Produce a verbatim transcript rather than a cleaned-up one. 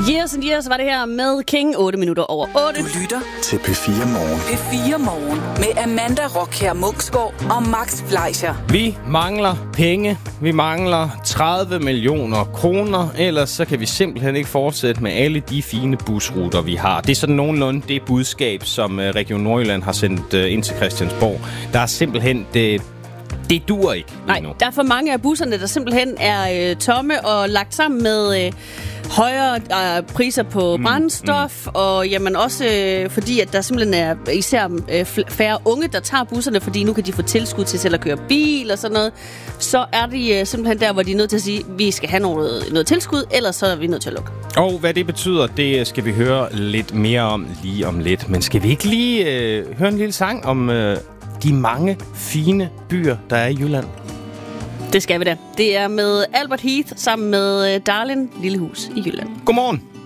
Years and Years var det her med King, otte minutter over otte. Du lytter til P fire Morgen. P fire Morgen med Amanda Rockher Munksgaard og Max Fleischer. Vi mangler penge. Vi mangler tredive millioner kroner. Ellers så kan vi simpelthen ikke fortsætte med alle de fine busruter, vi har. Det er sådan nogenlunde det budskab, som Region Nordjylland har sendt ind til Christiansborg. Der er simpelthen... Det, det dur ikke lige nu. Nej, der er for mange af busserne, der simpelthen er øh, tomme og lagt sammen med... Øh, højere øh, priser på mm, brændstof, mm. og jamen også øh, fordi, at der simpelthen er især øh, færre unge, der tager busserne, fordi nu kan de få tilskud til selv at køre bil og sådan noget. Så er de øh, simpelthen der, hvor de er nødt til at sige, at vi skal have noget, noget tilskud, ellers så er vi nødt til at lukke. Og hvad det betyder, det skal vi høre lidt mere om lige om lidt. Men skal vi ikke lige øh, høre en lille sang om øh, de mange fine byer, der er i Jylland? Det skal vi da. Det er med Albert Heath sammen med Darlin Lillehus i Jylland. Godmorgen.